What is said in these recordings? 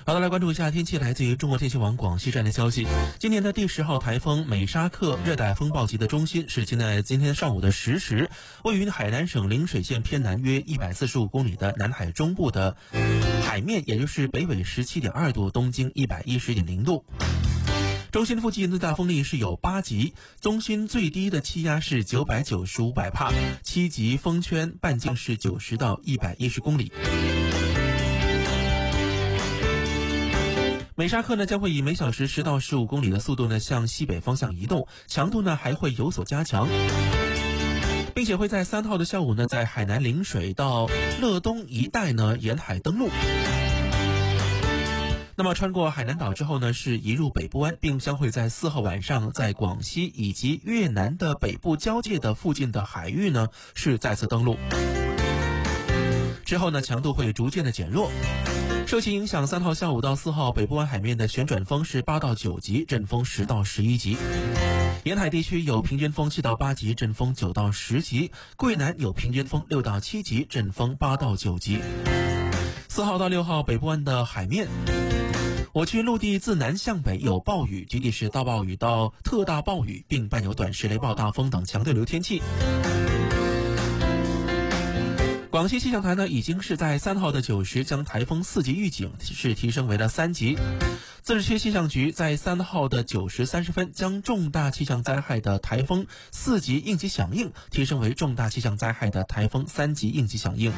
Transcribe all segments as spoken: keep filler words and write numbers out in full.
好的，来关注一下天气，来自于中国天气网广西站的消息。今年的第十号台风美沙克热带风暴级的中心是现在今天上午的十时，位于海南省陵水县偏南约一百四十五公里的南海中部的海面，也就是北纬十七点二度，东经一百一十点零度。中心附近最大风力是有八级，中心最低的气压是九百九十五百帕，七级风圈半径是九十到一百一十公里。美沙克呢将会以每小时十到十五公里的速度呢向西北方向移动，强度呢还会有所加强，并且会在三号的下午呢在海南陵水到乐东一带呢沿海登陆。那么穿过海南岛之后呢，是移入北部湾，并将会在四号晚上在广西以及越南的北部交界的附近的海域呢是再次登陆。之后呢，强度会逐渐的减弱。受其影响，三号下午到四号北部湾海面的旋转风是八到九级，阵风十到十一级。沿海地区有平均风七到八级，阵风九到十级；桂南有平均风六到七级，阵风八到九级。四号到六号北部湾的海面，我区陆地自南向北有暴雨，具体是大暴雨到特大暴雨，并伴有短时雷暴、大风等强对流天气。广西气象台呢，已经是在三号的九时将台风四级预警是提升为了三级。自治区气象局在三号的九时三十分将重大气象灾害的台风四级应急响应提升为重大气象灾害的台风三级应急响应。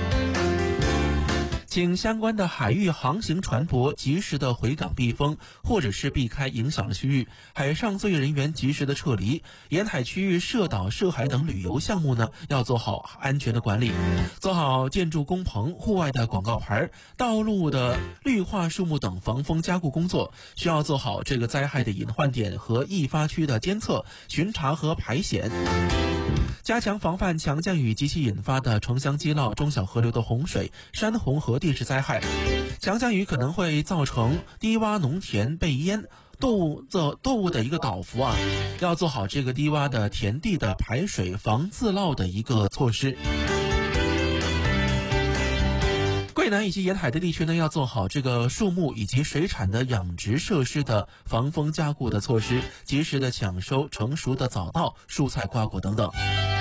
请相关的海域航行船舶及时的回港避风，或者是避开影响的区域，海上作业人员及时的撤离。沿海区域涉岛涉海等旅游项目呢，要做好安全的管理，做好建筑工棚、户外的广告牌、道路的绿化树木等防风加固工作，需要做好这个灾害的隐患点和易发区的监测、巡查和排险。加强防范强降雨及其引发的城乡激涝、中小河流的洪水、山洪和地质灾害。强降雨可能会造成低洼农田被淹、动物的动物的一个倒伏啊，要做好这个低洼的田地的排水防自涝的一个措施。桂南以及沿海的地区呢，要做好这个树木以及水产的养殖设施的防风加固的措施，及时的抢收成熟的早稻、蔬菜、瓜果等等。